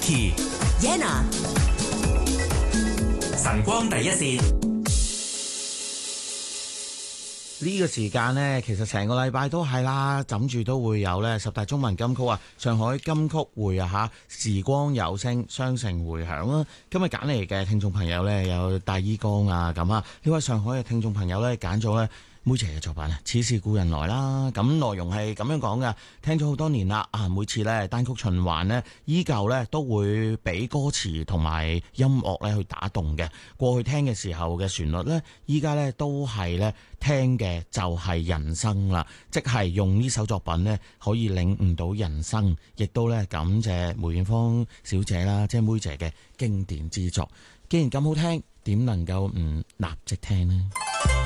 Vicky、 Yana、 晨光第一線。 呢個時間呢，其實成個禮拜都係啦，枕住都會有呢10大中文金曲啊，上海金曲會啊嚇，時光有聲，雙城迴響啦。今日揀嚟嘅聽眾朋友呢，有大衣哥啊咁啊，呢位上海嘅聽眾朋友呢，揀咗呢妹姐嘅作品啊，此時故人來啦。咁內容係咁樣講嘅，聽咗好多年啦，啊每次呢單曲循環呢，依舊呢都會俾歌詞同埋音樂呢去打動嘅。過去聽嘅時候嘅旋律呢，依家呢都係呢聽嘅就係人生啦，即係用呢首作品呢可以領悟到人生，亦都呢感謝梅艷芳小姐啦，即係妹姐嘅經典之作。既然咁好聽，點能夠唔立即聽呢？